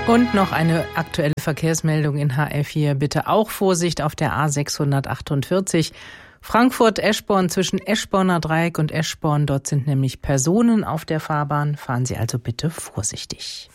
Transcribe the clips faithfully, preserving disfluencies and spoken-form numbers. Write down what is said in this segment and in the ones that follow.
Und noch eine aktuelle Verkehrsmeldung in H F vier. Bitte auch Vorsicht auf der A sechshundertachtundvierzig. Frankfurt-Eschborn zwischen Eschborner Dreieck und Eschborn. Dort sind nämlich Personen auf der Fahrbahn. Fahren Sie also bitte vorsichtig.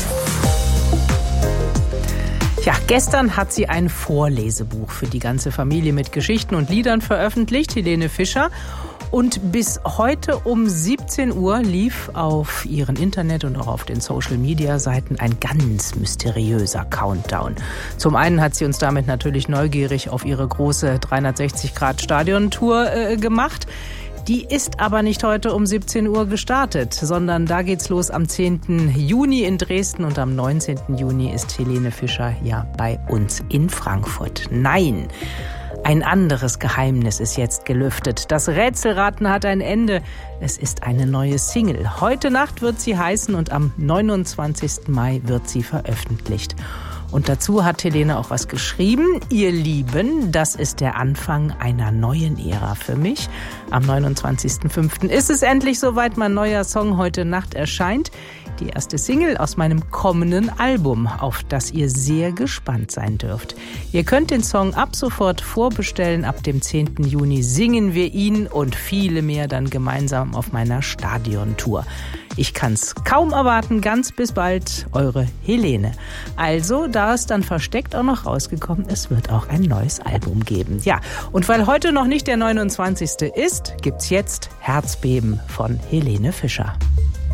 Ja, gestern hat sie ein Vorlesebuch für die ganze Familie mit Geschichten und Liedern veröffentlicht, Helene Fischer. Und bis heute um siebzehn Uhr lief auf ihren Internet- und auch auf den Social-Media-Seiten ein ganz mysteriöser Countdown. Zum einen hat sie uns damit natürlich neugierig auf ihre große dreihundertsechzig Grad Stadion-Tour äh, gemacht. Die ist aber nicht heute um siebzehn Uhr gestartet, sondern da geht's los am zehnten Juni in Dresden und am neunzehnten Juni ist Helene Fischer ja bei uns in Frankfurt. Nein! Ein anderes Geheimnis ist jetzt gelüftet. Das Rätselraten hat ein Ende. Es ist eine neue Single. Heute Nacht wird sie heißen und am neunundzwanzigsten Mai wird sie veröffentlicht. Und dazu hat Helene auch was geschrieben. Ihr Lieben, das ist der Anfang einer neuen Ära für mich. Am neunundzwanzigsten fünften ist es endlich soweit. Mein neuer Song Heute Nacht erscheint. Die erste Single aus meinem kommenden Album, auf das ihr sehr gespannt sein dürft. Ihr könnt den Song ab sofort vorbestellen. Ab dem zehnten Juni singen wir ihn und viele mehr dann gemeinsam auf meiner Stadiontour. Ich kann's kaum erwarten. Ganz bis bald, eure Helene. Also, da ist dann versteckt auch noch rausgekommen, es wird auch ein neues Album geben. Ja, und weil heute noch nicht der neunundzwanzigste ist, gibt's jetzt Herzbeben von Helene Fischer.